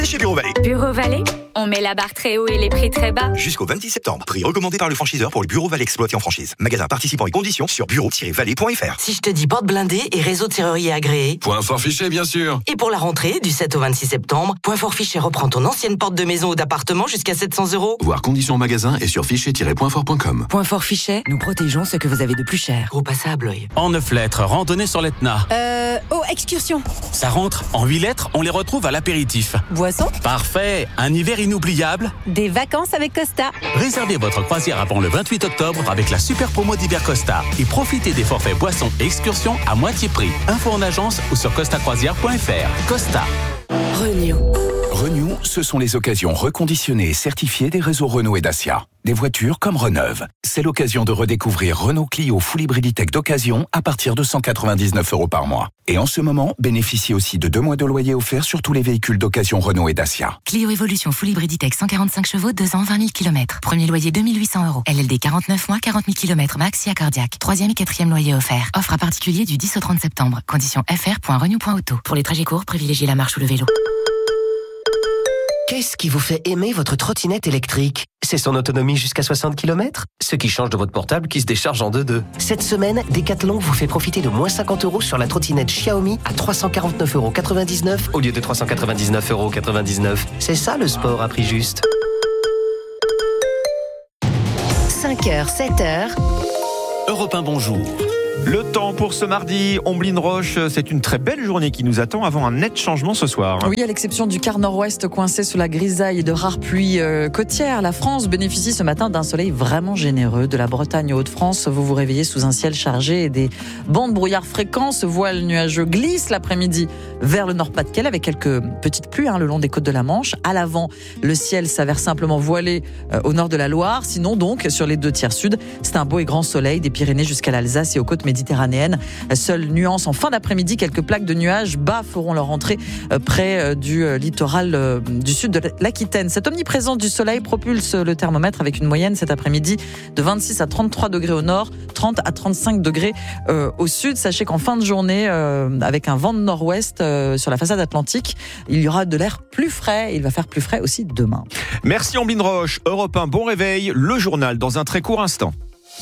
Chez Bureau Vallée. Bureau Vallée, on met la barre très haut et les prix très bas. Jusqu'au 26 septembre. Prix recommandé par le franchiseur pour le Bureau Vallée exploité en franchise. Magasin participant et conditions sur bureau-vallée.fr. Si je te dis porte blindée et réseau de serrurier agréé. Point fort fichet, bien sûr. Et pour la rentrée, du 7 au 26 septembre, Point fort fichet reprend ton ancienne porte de maison ou d'appartement jusqu'à 700 €. Voir conditions en magasin et sur fichet-pointfort.com. Point fort fichet, nous protégeons ce que vous avez de plus cher. Gros à Blois. En 9 lettres, randonnée sur l'Etna. Excursion. Ça rentre. En 8 lettres, on les retrouve à l'apéritif. Boisson. Parfait. Un hiver inoubliable. Des vacances avec Costa. Réservez votre croisière avant le 28 octobre avec la super promo d'hiver Costa et profitez des forfaits boissons et excursions à moitié prix. Info en agence ou sur costacroisière.fr. Costa. Renew, ce sont les occasions reconditionnées et certifiées des réseaux Renault et Dacia. Des voitures comme Reneuve. C'est l'occasion de redécouvrir Renault Clio Full Hybriditech d'occasion à partir de 199 € par mois. Et en ce moment, bénéficiez aussi de 2 mois de loyer offerts sur tous les véhicules d'occasion Renault et Dacia. Clio Evolution Full Hybriditech 145 chevaux, 2 ans, 20 000 km. Premier loyer 2 800 €. LLD 49 mois, 40 000 km max, cardiaque. 3e et 4e loyer offert. Offre à particulier du 10 au 30 septembre. Conditions fr.renew.auto. Pour les trajets courts, privilégiez la marche ou le vélo. Qu'est-ce qui vous fait aimer votre trottinette électrique ? C'est son autonomie jusqu'à 60 km ? Ce qui change de votre portable qui se décharge en 2-2. Cette semaine, Decathlon vous fait profiter de moins 50 € sur la trottinette Xiaomi à 349,99 € au lieu de 399,99 €. C'est ça le sport à prix juste. 5h, 7h. Europe 1, bonjour. Le temps pour ce mardi, Omblin Roche, c'est une très belle journée qui nous attend avant un net changement ce soir. Oui, à l'exception du quart nord-ouest coincé sous la grisaille et de rares pluies côtières, la France bénéficie ce matin d'un soleil vraiment généreux. De la Bretagne aux Hauts-de-France, vous vous réveillez sous un ciel chargé et des bancs de brouillard fréquents. Ce voile nuageux glisse l'après-midi vers le Nord-Pas-de-Calais avec quelques petites pluies le long des côtes de la Manche. À l'avant, le ciel s'avère simplement voilé au nord de la Loire. Sinon donc, sur les 2 tiers sud, c'est un beau et grand soleil des Pyrénées jusqu'à l'Alsace et aux côtes méditerranéennes. Seule nuance en fin d'après-midi, quelques plaques de nuages bas feront leur entrée près du littoral du sud de l'Aquitaine. Cette omniprésence du soleil propulse le thermomètre avec une moyenne cet après-midi de 26 à 33 degrés au nord, 30 à 35 degrés au sud. Sachez qu'en fin de journée, avec un vent de nord-ouest sur la façade atlantique, il y aura de l'air plus frais. Il va faire plus frais aussi demain. Merci Omblin Roche. Europe 1, bon réveil. Le journal dans un très court instant.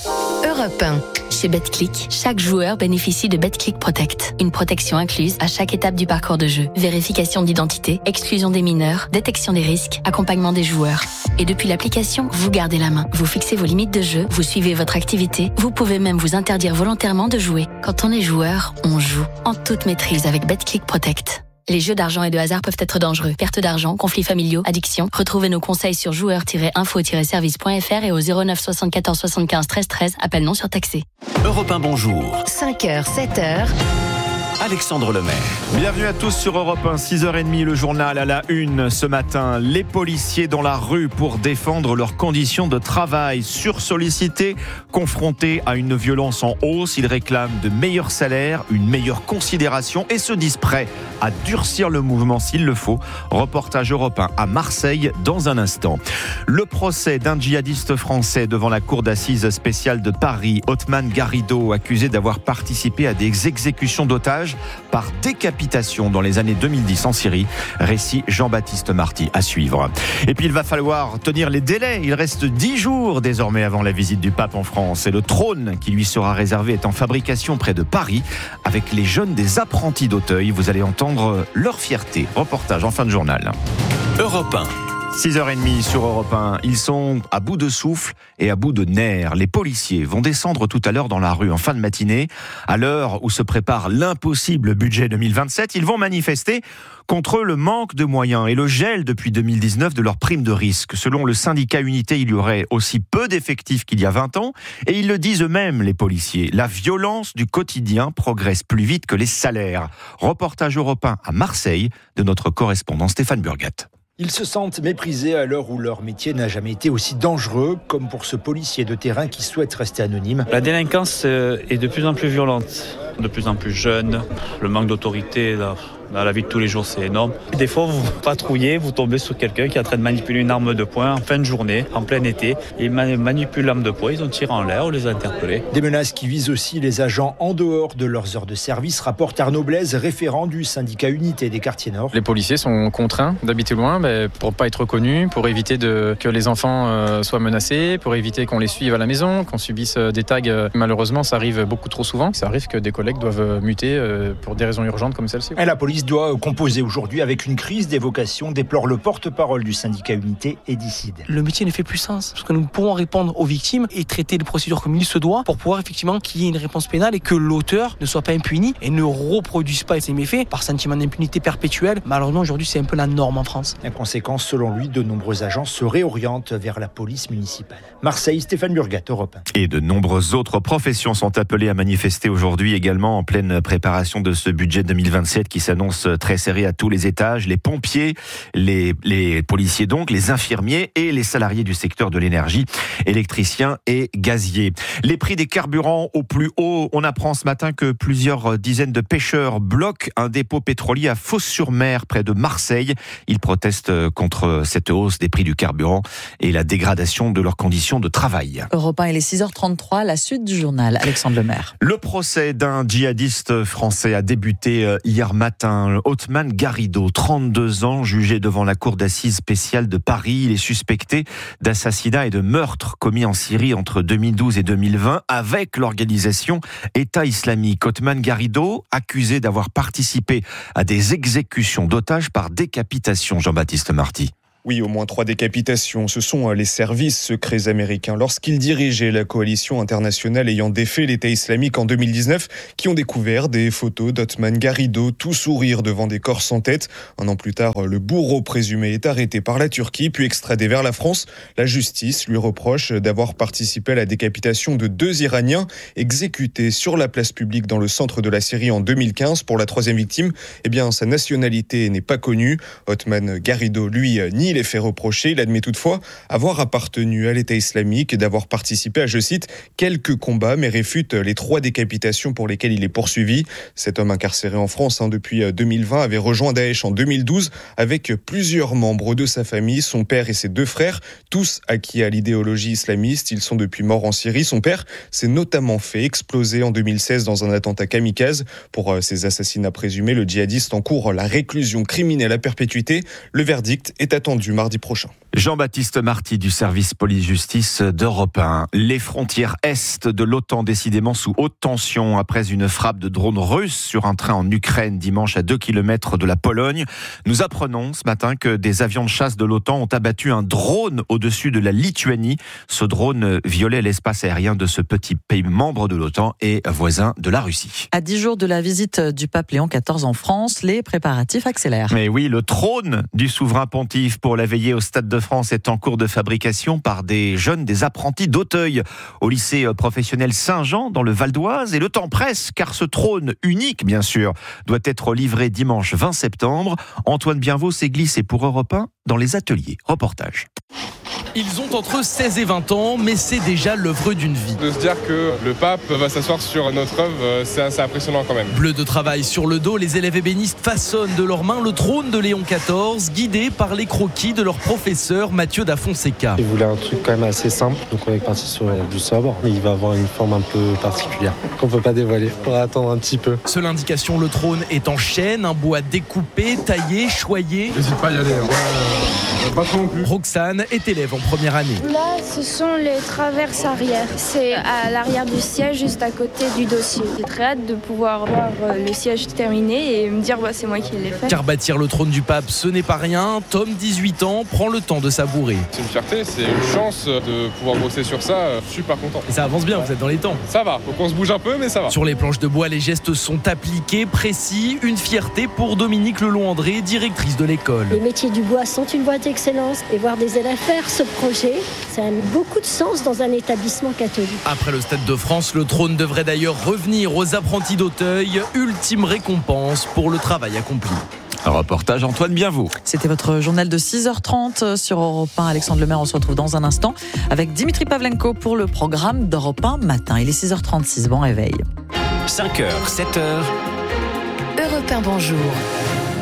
Europe 1. Chez BetClick, chaque joueur bénéficie de BetClick Protect. Une protection incluse à chaque étape du parcours de jeu. Vérification d'identité, exclusion des mineurs, détection des risques, accompagnement des joueurs. Et depuis l'application, vous gardez la main. Vous fixez vos limites de jeu, vous suivez votre activité. Vous pouvez même vous interdire volontairement de jouer. Quand on est joueur, on joue. En toute maîtrise avec BetClick Protect. Les jeux d'argent et de hasard peuvent être dangereux. Perte d'argent, conflits familiaux, addiction. Retrouvez nos conseils sur joueurs-info-service.fr et au 09 74 75 13 13. Appel non surtaxé. Europe 1, bonjour. 5h, 7h. Alexandre Lemaire. Bienvenue à tous sur Europe 1, 6h30, le journal à la une. Ce matin, les policiers dans la rue pour défendre leurs conditions de travail. Sursollicités, confrontés à une violence en hausse, ils réclament de meilleurs salaires, une meilleure considération et se disent prêts à durcir le mouvement s'il le faut. Reportage Europe 1 à Marseille dans un instant. Le procès d'un djihadiste français devant la cour d'assises spéciale de Paris, Othman Garrido, accusé d'avoir participé à des exécutions d'otages par décapitation dans les années 2010 en Syrie. Récit Jean-Baptiste Marty à suivre. Et puis il va falloir tenir les délais. Il reste 10 jours désormais avant la visite du pape en France. Et le trône qui lui sera réservé est en fabrication près de Paris avec les jeunes des apprentis d'Auteuil. Vous allez entendre leur fierté. Reportage en fin de journal. Europe 1. 6h30 sur Europe 1. Ils sont à bout de souffle et à bout de nerfs. Les policiers vont descendre tout à l'heure dans la rue en fin de matinée. À l'heure où se prépare l'impossible budget 2027, ils vont manifester contre le manque de moyens et le gel depuis 2019 de leurs primes de risque. Selon le syndicat Unité, il y aurait aussi peu d'effectifs qu'il y a 20 ans. Et ils le disent eux-mêmes, les policiers. La violence du quotidien progresse plus vite que les salaires. Reportage Europe 1 à Marseille de notre correspondant Stéphane Burgat. Ils se sentent méprisés à l'heure où leur métier n'a jamais été aussi dangereux, comme pour ce policier de terrain qui souhaite rester anonyme. La délinquance est de plus en plus violente, de plus en plus jeune. Le manque d'autorité Dans la vie de tous les jours, c'est énorme. Des fois, vous patrouillez, vous tombez sur quelqu'un qui est en train de manipuler une arme de poing en fin de journée, en plein été. Ils manipulent l'arme de poing, ils ont tiré en l'air, on les a interpellés. Des menaces qui visent aussi les agents en dehors de leurs heures de service, rapporte Arnaud Blaise, référent du syndicat Unité des quartiers nord. Les policiers sont contraints d'habiter loin pour ne pas être reconnus, pour éviter que les enfants soient menacés, pour éviter qu'on les suive à la maison, qu'on subisse des tags. Malheureusement, ça arrive beaucoup trop souvent. Ça arrive que des collègues doivent muter pour des raisons urgentes comme celle-ci. Et la police doit composer aujourd'hui avec une crise des vocations, déplore le porte-parole du syndicat Unité, Eddy Cid. Le métier ne fait plus sens, parce que nous pourrons répondre aux victimes et traiter les procédures comme il se doit pour pouvoir effectivement qu'il y ait une réponse pénale et que l'auteur ne soit pas impuni et ne reproduise pas ses méfaits par sentiment d'impunité perpétuelle. Malheureusement, aujourd'hui, c'est un peu la norme en France. En conséquence, selon lui, de nombreux agents se réorientent vers la police municipale. Marseille, Stéphane Burgat, Europe 1. Et de nombreuses autres professions sont appelées à manifester aujourd'hui également en pleine préparation de ce budget 2027 qui s'annonce très serré à tous les étages. Les pompiers, les policiers donc, les infirmiers et les salariés du secteur de l'énergie, électriciens et gaziers. Les prix des carburants au plus haut. On apprend ce matin que plusieurs dizaines de pêcheurs bloquent un dépôt pétrolier à Fos-sur-Mer près de Marseille. Ils protestent contre cette hausse des prix du carburant et la dégradation de leurs conditions de travail. Europe 1, il est 6h33, la suite du journal. Alexandre Lemaire. Le procès d'un djihadiste français a débuté hier matin. Othman Garrido, 32 ans, jugé devant la cour d'assises spéciale de Paris. Il est suspecté d'assassinat et de meurtre commis en Syrie entre 2012 et 2020 avec l'organisation État islamique. Othman Garrido, accusé d'avoir participé à des exécutions d'otages par décapitation. Jean-Baptiste Marty. Oui, au moins 3 décapitations. Ce sont les services secrets américains, lorsqu'ils dirigeaient la coalition internationale ayant défait l'État islamique en 2019, qui ont découvert des photos d'Othman Garrido, tout sourire devant des corps sans tête. Un an plus tard, le bourreau présumé est arrêté par la Turquie, puis extradé vers la France. La justice lui reproche d'avoir participé à la décapitation de 2 Iraniens exécutés sur la place publique dans le centre de la Syrie en 2015. Pour la 3e victime, sa nationalité n'est pas connue. Othman Garrido, lui, nie les faits reprochés. Il admet toutefois avoir appartenu à l'État islamique et d'avoir participé à, je cite, quelques combats, mais réfute les 3 décapitations pour lesquelles il est poursuivi. Cet homme incarcéré en France depuis 2020 avait rejoint Daesh en 2012 avec plusieurs membres de sa famille, son père et ses 2 frères, tous acquis à l'idéologie islamiste. Ils sont depuis morts en Syrie. Son père s'est notamment fait exploser en 2016 dans un attentat kamikaze. Pour ces assassinats présumés, le djihadiste encourt la réclusion criminelle à perpétuité. Le verdict est attendu mardi prochain. Jean-Baptiste Marty du service police-justice d'Europe 1. Les frontières est de l'OTAN décidément sous haute tension après une frappe de drone russe sur un train en Ukraine dimanche à 2 km de la Pologne. Nous apprenons ce matin que des avions de chasse de l'OTAN ont abattu un drone au-dessus de la Lituanie. Ce drone violait l'espace aérien de ce petit pays membre de l'OTAN et voisin de la Russie. À 10 jours de la visite du pape Léon XIV en France, les préparatifs accélèrent. Mais oui, le trône du souverain pontife pour la veillée au Stade de France est en cours de fabrication par des apprentis d'Auteuil au lycée professionnel Saint-Jean dans le Val d'Oise. Et le temps presse car ce trône unique, bien sûr, doit être livré dimanche 20 septembre. Antoine Bienvaux s'est glissé pour Europe 1 dans les ateliers. Reportage. Ils ont entre 16 et 20 ans, mais c'est déjà l'œuvre d'une vie. De se dire que le pape va s'asseoir sur notre œuvre, c'est assez impressionnant quand même. Bleu de travail sur le dos, les élèves ébénistes façonnent de leurs mains le trône de Léon XIV, guidés par les croquis de leur professeur Mathieu da Fonseca. Il voulait un truc quand même assez simple, donc on est parti sur du sobre. Il va avoir une forme un peu particulière, qu'on ne peut pas dévoiler. On va attendre un petit peu. Seule indication, le trône est en chêne, un bois découpé, taillé, choyé. N'hésite pas à y aller. Pas trop non plus. Roxane est élève en première année. Là, ce sont les traverses arrière. C'est à l'arrière du siège, juste à côté du dossier. J'ai très hâte de pouvoir voir le siège terminé et me dire c'est moi qui l'ai fait. Car bâtir le trône du pape, ce n'est pas rien. Tom, 18 ans, prend le temps de savourer. C'est une fierté, c'est une chance de pouvoir bosser sur ça. Super content. Et ça avance bien, vous êtes dans les temps. Ça va, faut qu'on se bouge un peu, mais ça va. Sur les planches de bois, les gestes sont appliqués, précis. Une fierté pour Dominique Lelon-André, directrice de l'école. Les métiers du bois sont une voie d'excellence et voir des élèves faire ce projet, ça a beaucoup de sens dans un établissement catholique. Après le Stade de France, le trône devrait d'ailleurs revenir aux apprentis d'Auteuil. Ultime récompense pour le travail accompli. Un reportage Antoine Bienvaux. C'était votre journal de 6h30 sur Europe 1. Alexandre Lemaire, on se retrouve dans un instant avec Dimitri Pavlenko pour le programme d'Europe 1 matin. Il est 6h36, bon réveil. 5h, 7h. Europe 1, bonjour.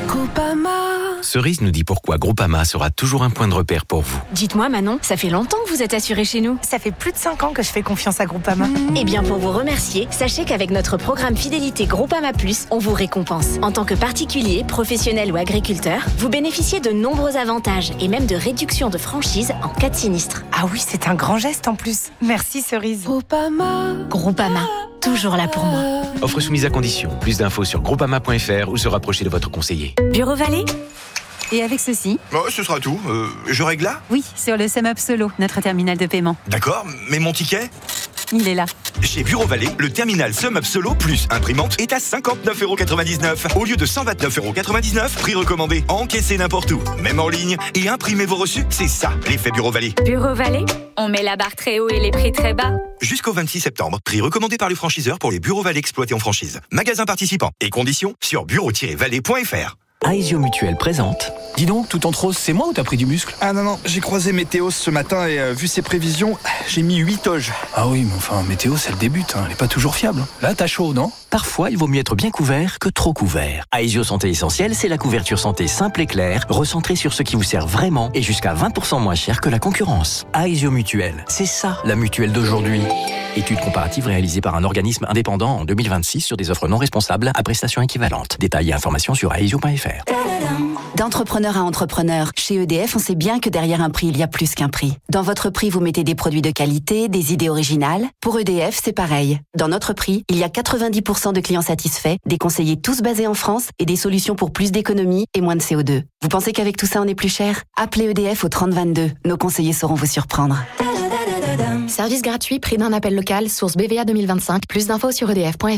Groupama. Cerise nous dit pourquoi Groupama sera toujours un point de repère pour vous. Dites-moi Manon, ça fait longtemps que vous êtes assurée chez nous. Ça fait plus de 5 ans que je fais confiance à Groupama. Eh bien pour vous remercier, sachez qu'avec notre programme fidélité Groupama Plus, on vous récompense. En tant que particulier, professionnel ou agriculteur, vous bénéficiez de nombreux avantages et même de réductions de franchise en cas de sinistre. Ah oui, c'est un grand geste en plus. Merci Cerise. Groupama, toujours là pour moi. Offre soumise à condition. Plus d'infos sur groupama.fr ou se rapprocher de votre conseiller. Bureau Vallée. Et avec ceci ? Ce sera tout. Je règle là ? Oui, sur le SumUp Solo, notre terminal de paiement. D'accord, mais mon ticket ? Il est là. Chez Bureau Vallée, le terminal SumUp Solo plus imprimante est à 59,99 € au lieu de 129,99 €. Prix recommandé. Encaissez n'importe où, même en ligne, et imprimez vos reçus. C'est ça, l'effet Bureau Vallée. Bureau Vallée, on met la barre très haut et les prix très bas. Jusqu'au 26 septembre. Prix recommandé par le franchiseur pour les Bureaux Vallée exploités en franchise. Magasins participants et conditions sur bureau-vallée.fr. Aesio Mutuelle présente. Dis donc, tout en rose, c'est moi ou t'as pris du muscle ? Ah non, j'ai croisé Météos ce matin et vu ses prévisions, j'ai mis 8 toges. Ah oui, mais enfin, Météos, elle débute, elle est pas toujours fiable. Là, t'as chaud, non ? Parfois, il vaut mieux être bien couvert que trop couvert. Aesio Santé Essentielle, c'est la couverture santé simple et claire, recentrée sur ce qui vous sert vraiment et jusqu'à 20% moins cher que la concurrence. Aesio Mutuelle, c'est ça, la mutuelle d'aujourd'hui. Étude comparative réalisée par un organisme indépendant en 2026 sur des offres non responsables à prestations équivalentes. Détails et informations sur aesio.fr. D'entrepreneur à entrepreneur, chez EDF, on sait bien que derrière un prix, il y a plus qu'un prix. Dans votre prix, vous mettez des produits de qualité, des idées originales. Pour EDF, c'est pareil. Dans notre prix, il y a 90% de clients satisfaits, des conseillers tous basés en France et des solutions pour plus d'économies et moins de CO2. Vous pensez qu'avec tout ça, on est plus cher ? Appelez EDF au 3022. Nos conseillers sauront vous surprendre. Service gratuit, prix d'un appel local, source BVA 2025. Plus d'infos sur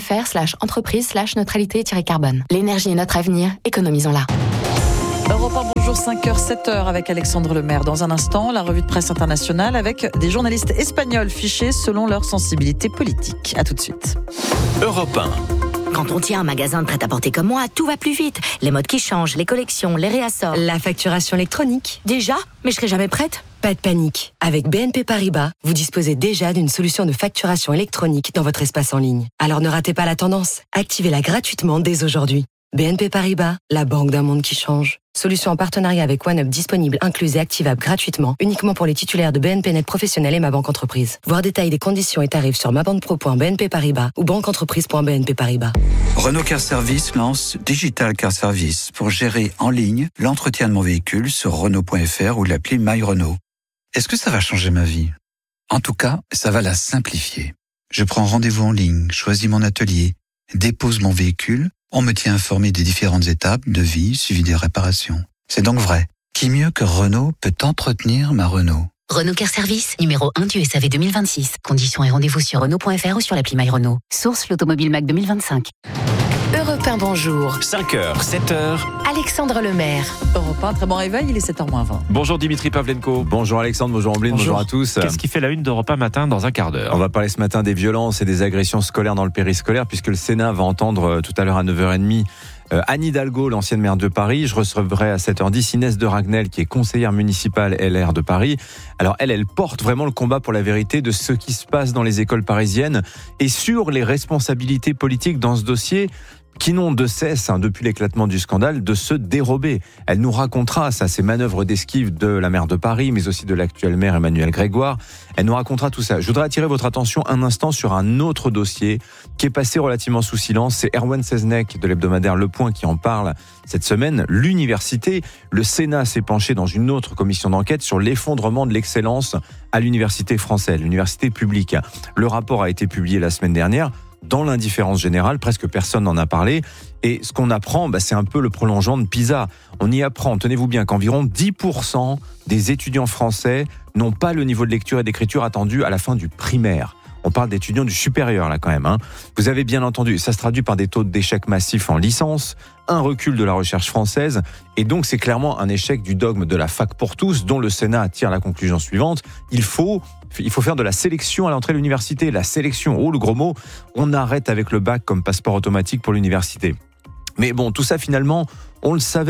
edf.fr/entreprise/neutralité-carbone. L'énergie est notre avenir, économisons-la. Europe 1, bonjour, 5h, 7h avec Alexandre Lemaire. Dans un instant, la revue de presse internationale avec des journalistes espagnols fichés selon leur sensibilité politique. À tout de suite. Europe 1. Quand on tient un magasin de prêt-à-porter comme moi, tout va plus vite. Les modes qui changent, les collections, les réassorts. La facturation électronique. Déjà ? Mais je serai jamais prête. Pas de panique. Avec BNP Paribas, vous disposez déjà d'une solution de facturation électronique dans votre espace en ligne. Alors ne ratez pas la tendance. Activez-la gratuitement dès aujourd'hui. BNP Paribas, la banque d'un monde qui change. Solution en partenariat avec OneUp disponible, incluse et activable gratuitement, uniquement pour les titulaires de BNP Net Professionnel et Ma Banque Entreprise. Voir détails des conditions et tarifs sur mabanquepro.bnp Paribas ou banqueentreprise.bnp Paribas. Renault Car Service lance Digital Car Service pour gérer en ligne l'entretien de mon véhicule sur Renault.fr ou l'appli My Renault. Est-ce que ça va changer ma vie ? En tout cas, ça va la simplifier. Je prends rendez-vous en ligne, choisis mon atelier, dépose mon véhicule. On me tient informé des différentes étapes, devis, suivi des réparations. C'est donc vrai. Qui mieux que Renault peut entretenir ma Renault ? Renault Car Service, numéro 1 du SAV 2026. Conditions et rendez-vous sur Renault.fr ou sur l'appli My Renault. Source l'Automobile Mac 2025. Europe 1, bonjour. 5h, 7h. Alexandre Lemaire. Europe 1, très bon réveil, il est 7h20. Bonjour Dimitri Pavlenko. Bonjour Alexandre, bonjour Ambline, bonjour à tous. Qu'est-ce qui fait la une d'Europe 1 matin dans un quart d'heure ? On va parler ce matin des violences et des agressions scolaires dans le périscolaire, puisque le Sénat va entendre tout à l'heure à 9h30 Anne Hidalgo, l'ancienne maire de Paris. Je recevrai à 7h10 Inès de Ragnel, qui est conseillère municipale LR de Paris. Alors elle porte vraiment le combat pour la vérité de ce qui se passe dans les écoles parisiennes et sur les responsabilités politiques dans ce dossier, qui n'ont de cesse, depuis l'éclatement du scandale, de se dérober. Elle nous racontera ça, ces manœuvres d'esquive de la maire de Paris, mais aussi de l'actuel maire Emmanuel Grégoire. Elle nous racontera tout ça. Je voudrais attirer votre attention un instant sur un autre dossier qui est passé relativement sous silence. C'est Erwan Seznec de l'hebdomadaire Le Point qui en parle cette semaine. L'université, le Sénat s'est penché dans une autre commission d'enquête sur l'effondrement de l'excellence à l'université française, l'université publique. Le rapport a été publié la semaine dernière. Dans l'indifférence générale, presque personne n'en a parlé. Et ce qu'on apprend, c'est un peu le prolongement de PISA. On y apprend, tenez-vous bien, qu'environ 10% des étudiants français n'ont pas le niveau de lecture et d'écriture attendu à la fin du primaire. On parle d'étudiants du supérieur, là, quand même. Vous avez bien entendu, ça se traduit par des taux d'échec massifs en licence, un recul de la recherche française, et donc c'est clairement un échec du dogme de la fac pour tous, dont le Sénat tire la conclusion suivante. Il faut faire de la sélection à l'entrée de l'université. La sélection, le gros mot, on arrête avec le bac comme passeport automatique pour l'université. Mais bon, tout ça finalement, on le savait,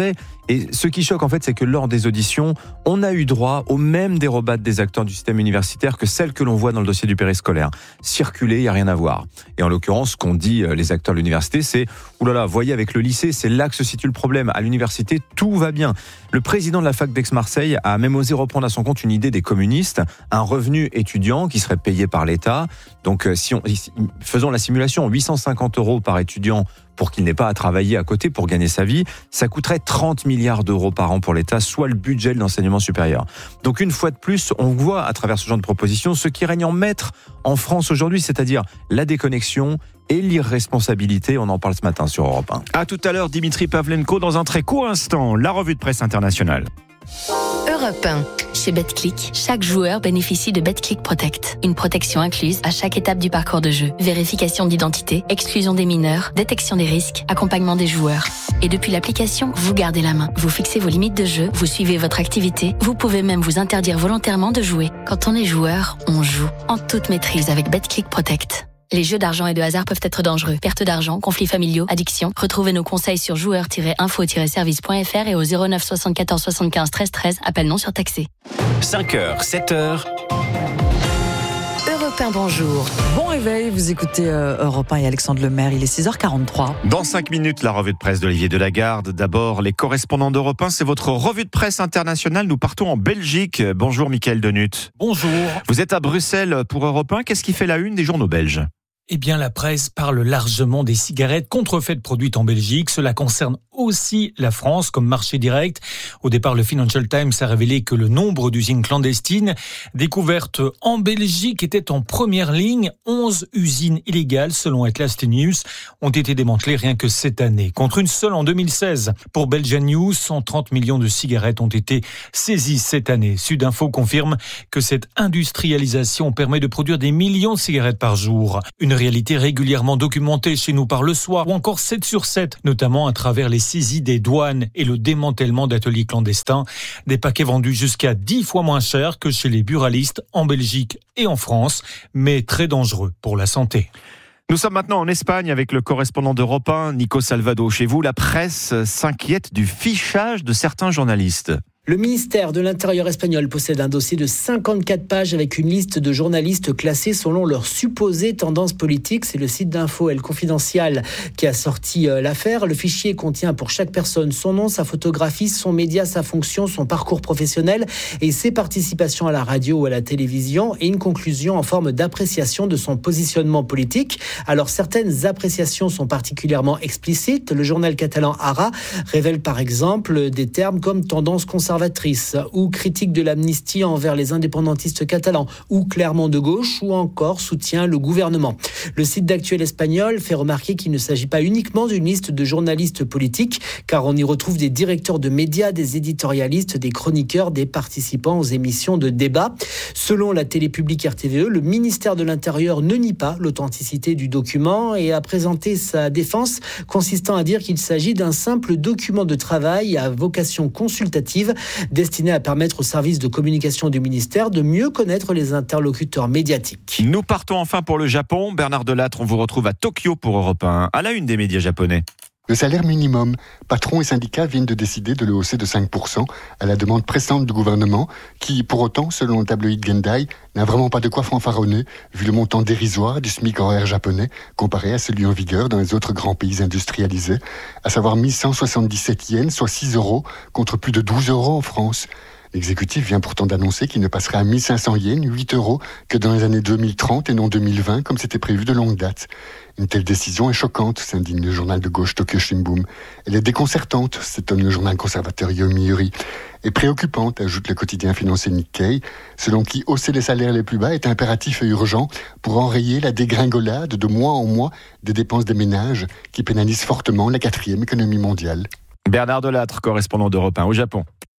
Et ce qui choque, en fait, c'est que lors des auditions, on a eu droit aux mêmes dérobates des acteurs du système universitaire que celles que l'on voit dans le dossier du périscolaire. Circuler, il n'y a rien à voir. Et en l'occurrence, ce qu'ont dit les acteurs de l'université, c'est « Oulala, voyez avec le lycée, c'est là que se situe le problème. À l'université, tout va bien. » Le président de la fac d'Aix-Marseille a même osé reprendre à son compte une idée des communistes, un revenu étudiant qui serait payé par l'État. Donc, faisons la simulation, 850 € par étudiant pour qu'il n'ait pas à travailler à côté pour gagner sa vie, ça coûterait 30 milliards d'euros par an pour l'État, soit le budget de l'enseignement supérieur. Donc une fois de plus, on voit à travers ce genre de propositions ce qui règne en maître en France aujourd'hui, c'est-à-dire la déconnexion et l'irresponsabilité. On en parle ce matin sur Europe 1. À tout à l'heure, Dimitri Pavlenko, dans un très court instant, la revue de presse internationale. Europe 1. Chez Betclic, chaque joueur bénéficie de Betclic Protect. Une protection incluse à chaque étape du parcours de jeu. Vérification d'identité, exclusion des mineurs, détection des risques, accompagnement des joueurs. Et depuis l'application, vous gardez la main. Vous fixez vos limites de jeu, vous suivez votre activité, vous pouvez même vous interdire volontairement de jouer. Quand on est joueur, on joue. En toute maîtrise avec Betclic Protect. Les jeux d'argent et de hasard peuvent être dangereux. Perte d'argent, conflits familiaux, addiction. Retrouvez nos conseils sur joueurs-info-service.fr et au 09 74 75 13 13. Appel non surtaxé. 5h, 7h. Europe 1, bonjour. Bon réveil, vous écoutez Europe 1 et Alexandre Lemaire, il est 6h43. Dans 5 minutes, la revue de presse d'Olivier Delagarde. D'abord, les correspondants d'Europe 1, c'est votre revue de presse internationale. Nous partons en Belgique. Bonjour Mickaël Denut. Bonjour. Vous êtes à Bruxelles pour Europe 1. Qu'est-ce qui fait la une des journaux belges ? Eh bien, la presse parle largement des cigarettes contrefaites produites en Belgique. Cela concerne aussi la France comme marché direct. Au départ, le Financial Times a révélé que le nombre d'usines clandestines découvertes en Belgique était en première ligne. 11 usines illégales, selon Atlas News, ont été démantelées rien que cette année, contre une seule en 2016. Pour Belgian News, 130 millions de cigarettes ont été saisies cette année. Sudinfo confirme que cette industrialisation permet de produire des millions de cigarettes par jour. Une réalité régulièrement documentée chez nous par Le Soir ou encore 7 sur 7, notamment à travers les saisies des douanes et le démantèlement d'ateliers clandestins. Des paquets vendus jusqu'à 10 fois moins cher que chez les buralistes en Belgique et en France, mais très dangereux pour la santé. Nous sommes maintenant en Espagne avec le correspondant d'Europe 1, Nico Salvado. Chez vous, la presse s'inquiète du fichage de certains journalistes. Le ministère de l'Intérieur espagnol possède un dossier de 54 pages avec une liste de journalistes classés selon leurs supposées tendances politiques. C'est le site d'info El Confidencial qui a sorti l'affaire. Le fichier contient pour chaque personne son nom, sa photographie, son média, sa fonction, son parcours professionnel et ses participations à la radio ou à la télévision et une conclusion en forme d'appréciation de son positionnement politique. Alors certaines appréciations sont particulièrement explicites. Le journal catalan Ara révèle par exemple des termes comme tendance conservatrice ou critique de l'amnistie envers les indépendantistes catalans ou clairement de gauche ou encore soutient le gouvernement. Le site d'Actuel espagnol fait remarquer qu'il ne s'agit pas uniquement d'une liste de journalistes politiques car on y retrouve des directeurs de médias, des éditorialistes, des chroniqueurs, des participants aux émissions de débat. Selon la télé publique RTVE, le ministère de l'Intérieur ne nie pas l'authenticité du document et a présenté sa défense consistant à dire qu'il s'agit d'un simple document de travail à vocation consultative destiné à permettre aux services de communication du ministère de mieux connaître les interlocuteurs médiatiques. Nous partons enfin pour le Japon. Bernard Delattre, on vous retrouve à Tokyo pour Europe 1, à la une des médias japonais. Le salaire minimum, patrons et syndicats viennent de décider de le hausser de 5% à la demande pressante du gouvernement qui, pour autant, selon le tabloïd Gendai, n'a vraiment pas de quoi fanfaronner vu le montant dérisoire du SMIC horaire japonais comparé à celui en vigueur dans les autres grands pays industrialisés, à savoir 1177 yens, soit 6 € contre plus de 12 € en France. L'exécutif vient pourtant d'annoncer qu'il ne passerait à 1500 yens, 8 € que dans les années 2030 et non 2020 comme c'était prévu de longue date. Une telle décision est choquante, s'indigne le journal de gauche Tokyo Shimbun. Elle est déconcertante, s'étonne le journal conservateur Yomiuri. Et préoccupante, ajoute le quotidien financier Nikkei, selon qui hausser les salaires les plus bas est impératif et urgent pour enrayer la dégringolade de mois en mois des dépenses des ménages qui pénalisent fortement la 4e économie mondiale. Bernard Delattre, correspondant d'Europe 1 au Japon.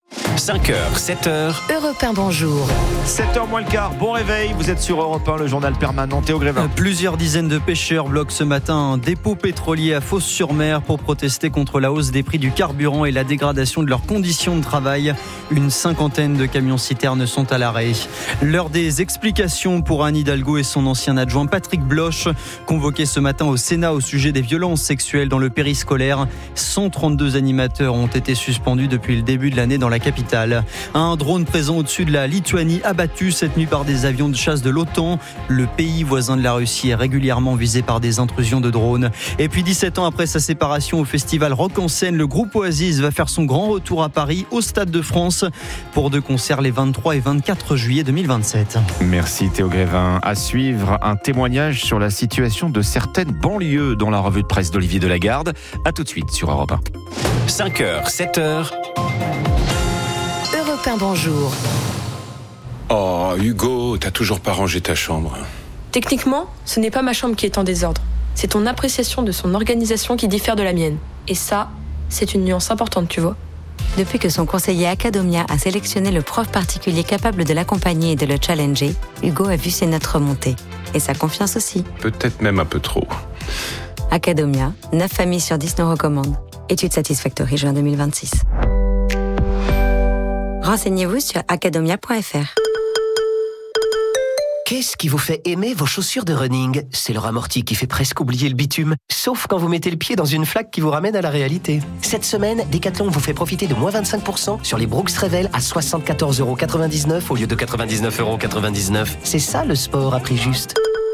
5h, 7h. Europe 1, bonjour. 7h moins le quart, bon réveil, vous êtes sur Europe 1, le journal permanent. Théo Grévin. Plusieurs dizaines de pêcheurs bloquent ce matin un dépôt pétrolier à Fos-sur-Mer pour protester contre la hausse des prix du carburant et la dégradation de leurs conditions de travail. Une cinquantaine de camions-citernes sont à l'arrêt. L'heure des explications pour Anne Hidalgo et son ancien adjoint Patrick Bloch, convoqué ce matin au Sénat au sujet des violences sexuelles dans le périscolaire. 132 animateurs ont été suspendus depuis le début de l'année dans la capitale. Un drone présent au-dessus de la Lituanie abattu cette nuit par des avions de chasse de l'OTAN. Le pays voisin de la Russie est régulièrement visé par des intrusions de drones. Et puis 17 ans après sa séparation au festival Rock en Seine, le groupe Oasis va faire son grand retour à Paris au Stade de France pour 2 concerts les 23 et 24 juillet 2027. Merci Théo Grévin. À suivre, un témoignage sur la situation de certaines banlieues dans la revue de presse d'Olivier Delagarde. A tout de suite sur Europe 1. 5h, 7h. Europe 1, bonjour. Oh, Hugo, t'as toujours pas rangé ta chambre. Techniquement, ce n'est pas ma chambre qui est en désordre. C'est ton appréciation de son organisation qui diffère de la mienne. Et ça, c'est une nuance importante, tu vois. Depuis que son conseiller Academia a sélectionné le prof particulier capable de l'accompagner et de le challenger, Hugo a vu ses notes remonter. Et sa confiance aussi. Peut-être même un peu trop. Academia, 9 familles sur 10 nous recommandent. Étude Satisfactory, juin 2026. Renseignez-vous sur academia.fr. Qu'est-ce qui vous fait aimer vos chaussures de running ? C'est leur amorti qui fait presque oublier le bitume, sauf quand vous mettez le pied dans une flaque qui vous ramène à la réalité. Cette semaine, Decathlon vous fait profiter de moins 25% sur les Brooks Revel à 74,99€ au lieu de 99,99€. C'est ça le sport à prix juste.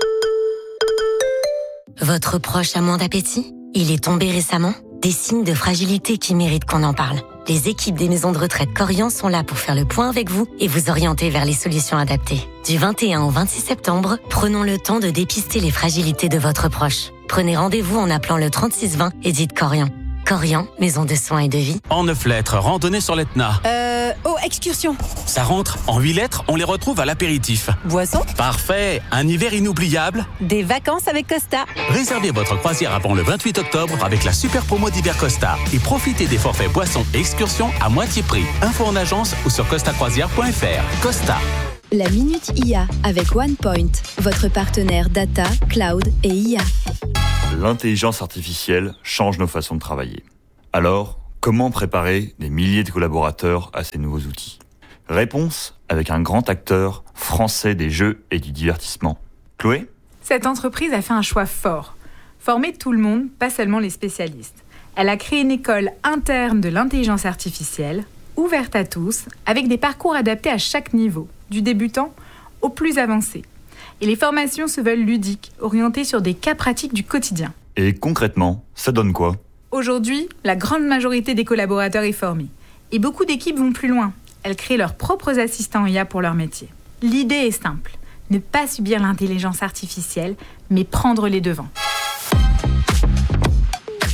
Votre proche a moins d'appétit ? Il est tombé récemment ? Des signes de fragilité qui méritent qu'on en parle. Les équipes des maisons de retraite Corian sont là pour faire le point avec vous et vous orienter vers les solutions adaptées. Du 21 au 26 septembre, prenons le temps de dépister les fragilités de votre proche. Prenez rendez-vous en appelant le 3620 et dites Corian. Corian, maison de soins et de vie. En 9 lettres, randonnée sur l'Etna. Excursion. Ça rentre. En 8 lettres, on les retrouve à l'apéritif. Boisson. Parfait. Un hiver inoubliable. Des vacances avec Costa. Réservez votre croisière avant le 28 octobre avec la super promo d'hiver Costa et profitez des forfaits boissons et excursions à moitié prix. Info en agence ou sur costacroisière.fr. Costa. La Minute IA avec OnePoint, votre partenaire data, cloud et IA. L'intelligence artificielle change nos façons de travailler. Alors, comment préparer des milliers de collaborateurs à ces nouveaux outils ? Réponse avec un grand acteur français des jeux et du divertissement. Chloé ? Cette entreprise a fait un choix fort. Former tout le monde, pas seulement les spécialistes. Elle a créé une école interne de l'intelligence artificielle, ouverte à tous, avec des parcours adaptés à chaque niveau, du débutant au plus avancé. Et les formations se veulent ludiques, orientées sur des cas pratiques du quotidien. Et concrètement, ça donne quoi ? Aujourd'hui, la grande majorité des collaborateurs est formée. Et beaucoup d'équipes vont plus loin. Elles créent leurs propres assistants IA pour leur métier. L'idée est simple, ne pas subir l'intelligence artificielle, mais prendre les devants.